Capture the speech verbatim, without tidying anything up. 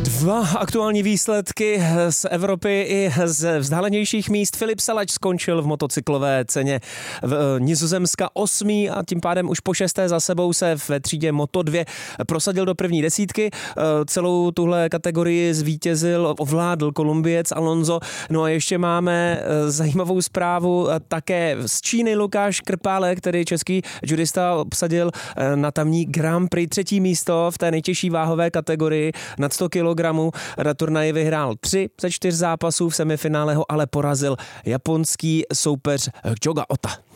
Dva aktuální výsledky z Evropy i z vzdálenějších míst. Filip Salač skončil v motocyklové ceně v Nizozemska osmý a tím pádem už po šesté za sebou se ve třídě Moto dva prosadil do první desítky. Celou tuhle kategorii zvítězil, ovládl Kolumbiec Alonso. No a ještě máme zajímavou zprávu také z Číny. Lukáš Krpále, který český judista, obsadil na tamní Grand Prix třetí místo v té nejtěžší váhové kategorii nad sto kilogramů. Na turnaji vyhrál tři ze čtyř zápasů, v semifinále ho ale porazil japonský soupeř Joga Ota.